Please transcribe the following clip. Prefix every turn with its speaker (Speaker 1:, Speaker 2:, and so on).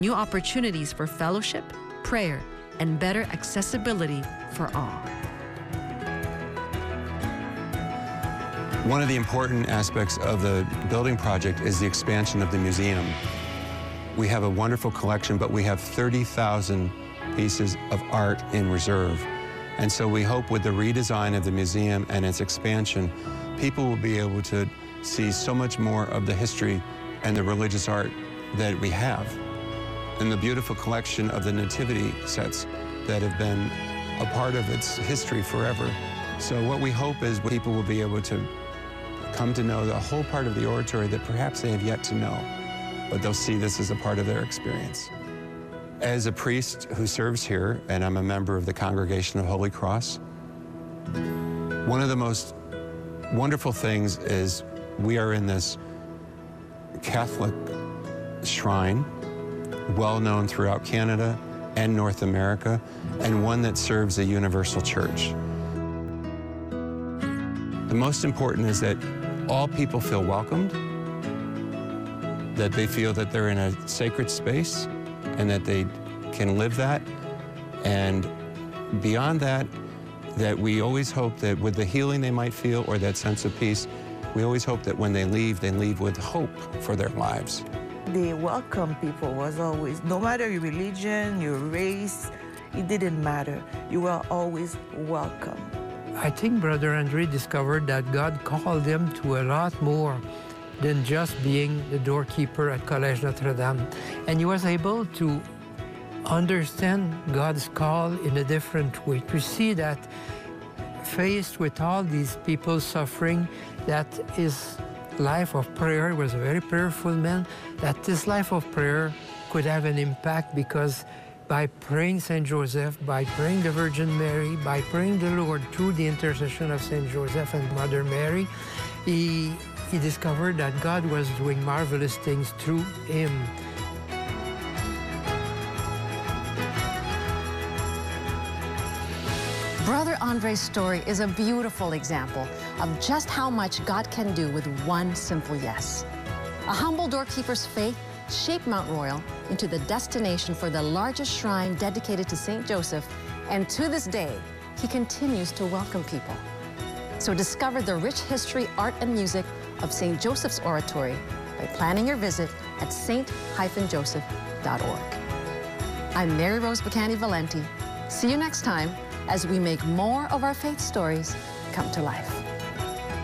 Speaker 1: new opportunities for fellowship, prayer, and better accessibility for all.
Speaker 2: One of the important aspects of the building project is the expansion of the museum. We have a wonderful collection, but we have 30,000 pieces of art in reserve. And so we hope with the redesign of the museum and its expansion, people will be able to see so much more of the history and the religious art that we have, and the beautiful collection of the nativity sets that have been a part of its history forever. So what we hope is people will be able to come to know the whole part of the oratory that perhaps they have yet to know, but they'll see this as a part of their experience. As a priest who serves here, and I'm a member of the Congregation of Holy Cross, one of the most wonderful things is we are in this Catholic shrine, well known throughout Canada and North America, and one that serves a universal church. The most important is that all people feel welcomed, that they feel that they're in a sacred space, and that they can live that. And beyond that, that we always hope that with the healing they might feel or that sense of peace, we always hope that when they leave with hope for their lives.
Speaker 3: The welcome people was always, no matter your religion, your race, it didn't matter. You were always welcome.
Speaker 4: I think Brother Andre discovered that God called him to a lot more than just being the doorkeeper at Collège Notre-Dame. And he was able to understand God's call in a different way, to see that faced with all these people suffering, that his life of prayer was a very prayerful man, that this life of prayer could have an impact because by praying Saint Joseph, by praying the Virgin Mary, by praying the Lord through the intercession of Saint Joseph and Mother Mary, he discovered that God was doing marvelous things through him.
Speaker 5: Brother Andre's story is a beautiful example of just how much God can do with one simple yes. A humble doorkeeper's faith shaped Mount Royal into the destination for the largest shrine dedicated to Saint Joseph, and to this day, he continues to welcome people. So discover the rich history, art, and music of St. Joseph's Oratory by planning your visit at saint-joseph.org. I'm Mary Rose Bacani Valenti. See you next time as we make more of our faith stories come to life.